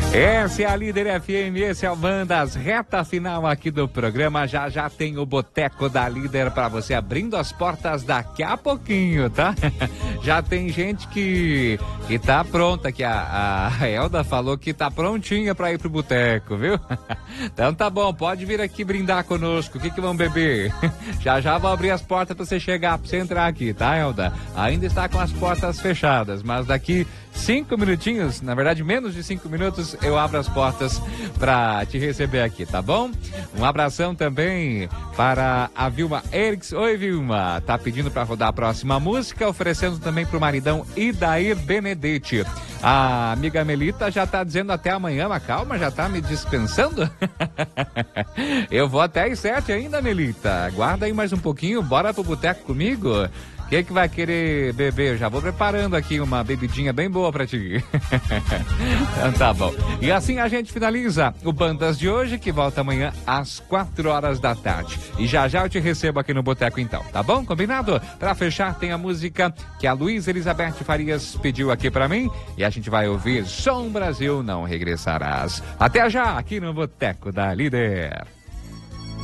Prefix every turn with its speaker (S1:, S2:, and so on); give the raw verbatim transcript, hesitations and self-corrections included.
S1: Essa é a Líder F M, esse é o Bandas, reta final aqui do programa. Já já tem o Boteco da Líder para você abrindo as portas daqui a pouquinho, tá? Já tem gente que, que tá pronta, que a, a Elda falou que tá prontinha para ir pro boteco, viu? Então tá bom, pode vir aqui brindar conosco. O que que vão beber? Já já vou abrir as portas para você chegar, para você entrar aqui, tá, Elda? Ainda está com as portas fechadas, mas daqui cinco minutinhos, na verdade menos de cinco minutos, eu abro as portas para te receber aqui, tá bom? Um abração também para a Vilma Erix. Oi, Vilma, tá pedindo para rodar a próxima música, oferecendo também pro maridão Idair Benedetti. A amiga Melita já tá dizendo até amanhã, mas calma, já tá me dispensando? Eu vou até às sete ainda, Melita. Aguarda aí mais um pouquinho, bora pro boteco comigo? Quem que vai querer beber? Eu já vou preparando aqui uma bebidinha bem boa pra ti. Então tá bom. E assim a gente finaliza o Bandas de hoje, que volta amanhã às quatro horas da tarde. E já já eu te recebo aqui no Boteco então, tá bom? Combinado? Pra fechar tem a música que a Luísa Elizabeth Farias pediu aqui pra mim e a gente vai ouvir Som Brasil Não Regressarás. Até já aqui no Boteco da Líder.